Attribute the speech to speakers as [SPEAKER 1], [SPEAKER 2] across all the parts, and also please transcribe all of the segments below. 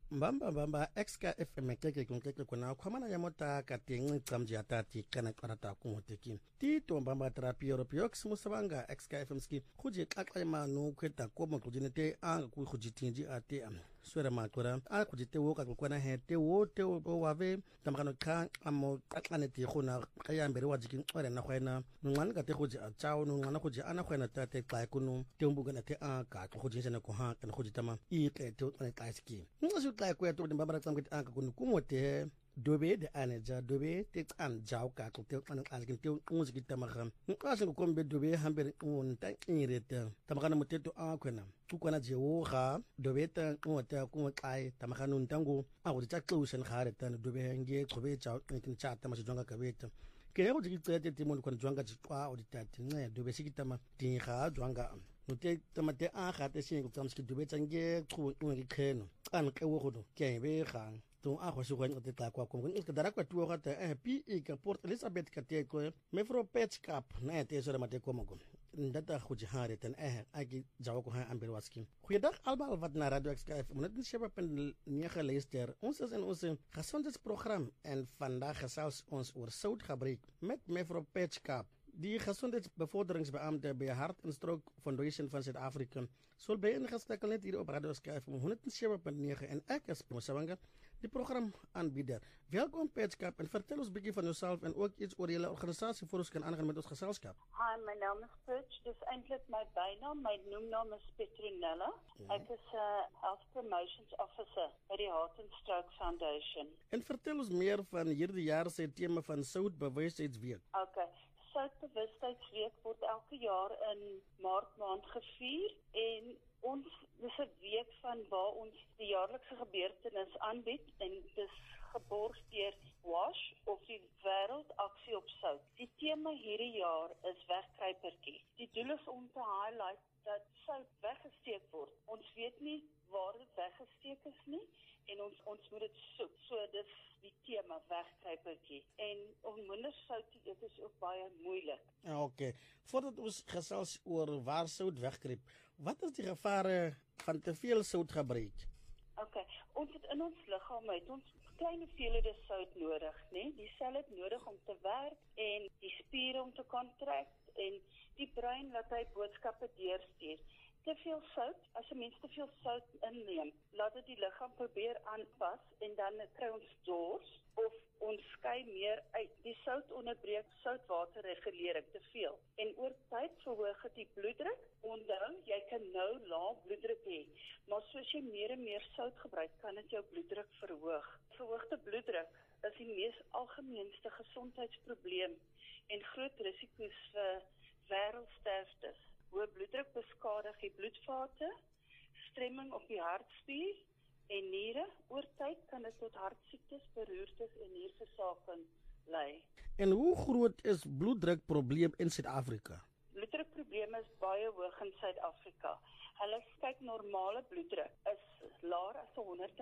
[SPEAKER 1] Mbamba exka FM keke kuna kwamana ya mota katingi tsamji atati kana karata kumoteki tito mbamba terapi europiox musabanga exka FM ski kuje kakla manu kweta komo kujinete anga ku kujitinji ate swera makora a kujite woka kwana hete wote wave tamakano ka amo kaklaneti khona kayambere wajikin ore na khwena nungwana ka te kuje achao nungwana kuje ana khwena tate kai kunu tembuga na te aka kuje jena ko ha kana kuje tama I te te kai ski ka kweto de mbamba tsamgit aka kunu kumote dobe de aneja dobe te an jaw ka ko te an algin te unzigi tamaga nqashe ko kombe dobe hamber un ta ireta tamaga muteto akwena ukwana je woga dobe ta ngota ku kai tamaga nun tango a go tsa xushen khare tan dobe nge qobe jaw kin chata ma jonga ka beta ke go tsi tsete te mon ko jonga tshwa o ditati nne dobe sikitama tinga jonga note tamate a ga te sing ko tsamski dobe tsange xu ngi kheno an ke wo go ke be gang ton a go se go nte tla kwa ko ke dara kwa tuwa ga ta PE ka Port Elizabeth ka te ko Mefro Patch Cup na te so mate ko mo ndata go jihare tan a ki jawo ko ha amber waski goeiedag almal wat na Radio XKF moet net sheba pen 9 luister ons is in ons gesondheidsprogram en vandag gesels ons oor soutgebrek met Mefro Patch Cup. Die gezondheidsbevorderingsbeambte bij Hart en Stroke Foundation van Zuid-Afrika zal bij ingesteld net hier op Radio Skype om 107.9 en ek is Mosawanga, die programaanbieder. Welkom Patchkap en vertel ons 'n bietjie van jouself en ook iets oor julle organisasie voor ons kan aangaan met ons geselskap.
[SPEAKER 2] Hi, my naam is Patch. Dis eintlik my bynaam. My noemnaam is Petronella. Ek is 'n Health Promotions Officer by die Hart and Stroke Foundation.
[SPEAKER 1] En vertel ons meer van hierdie jaar se tema van Soutbewustheidsweek.
[SPEAKER 2] Okay. Soutbewustheidsweek word elke jaar in Maart maand gevier en ons dis 'n week van waar ons die jaarlikse gebeurtenis aanbied en dis geborg deur WASH of die Wêreldaksie op Sout. Die tema hierdie jaar is wegkruipertjie. Die doel is om te highlight dat sout weggesteek word. Ons weet nie waar dit weggesteek is nie en ons moet dit soek. So dis die tema wegkruipertjie. En om minder sout te eet is ook baie moeilik.
[SPEAKER 1] Okay. Voordat ons gesels oor waar sout wegkruip, wat is die gevare van te veel soutgebruik?
[SPEAKER 2] Okay. Ons het in ons liggaam uit ons klein hoeveelhede sout nodig, né? Die sel het nodig om te werk en die spiere om te kontrak en die brein laat hy boodskappe deurstuur. Te veel sout, as 'n mens te veel sout inneem, laat dit die liggaam probeer aanpas en dan kry ons dors of ons skei meer uit. Die sout onderbreek soutwaterregulering te veel en oor tyd verhoog dit die bloeddruk. Onthou, jy kan nou lae bloeddruk hê, maar soos jy meer en meer sout gebruik, kan dit jou bloeddruk verhoog. Verhoogde bloeddruk is die mees algemeenste gesondheidsprobleem en groot risiko's vir wêreldsterftes. Hoë bloeddruk beskadig die bloedvate, stremming op die hartspier en niere. Oor tyd kan dit tot hartsiektes, beroertes en nierversaking lei.
[SPEAKER 1] En hoe groot is bloeddrukprobleem in Suid-Afrika?
[SPEAKER 2] Bloeddrukprobleme is baie hoog in Suid-Afrika. Hulle kyk normale bloeddruk is laer as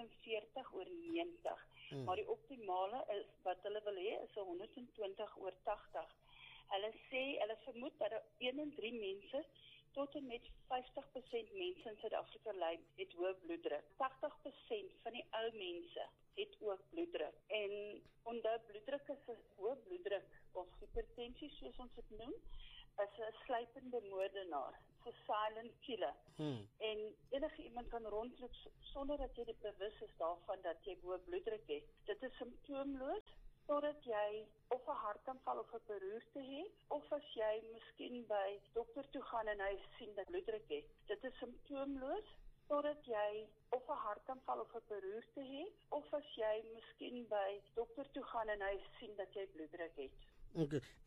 [SPEAKER 2] 140/90, maar die optimale is wat hulle wil hê is 120/80. Hulle vermoed dat 1 in 3 mense tot en met 50% mense in Suid-Afrika ly het hoë bloeddruk. 80% van die ou mense het ook bloeddruk. En onder bloeddruk is 'n hoë bloeddruk of hipertensie soos ons dit noem, is 'n sluipende moordenaar, 'n silent killer. En enige iemand kan rondloop sonder dat jy dit bewus is daarvan dat jy hoë bloeddruk het. Dit is simptoomloos totdat jy of 'n hartaanval of 'n beroerte het, of as jy miskien by dokter toe gaan en hy sien dat bloeddruk het. Dit is simptoomloos totdat jy of 'n hartaanval of 'n beroerte het, of as jy miskien by dokter toe gaan en hy sien dat jy bloeddruk het.
[SPEAKER 1] Okay.